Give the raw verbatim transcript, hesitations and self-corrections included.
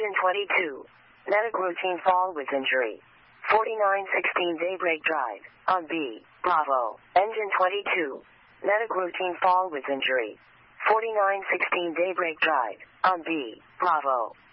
Engine twenty-two. Medic routine fall with injury. forty-nine sixteen Daybreak Drive, on B, Bravo. Engine twenty-two. Medic routine fall with injury. forty-nine sixteen Daybreak Drive, on B, Bravo.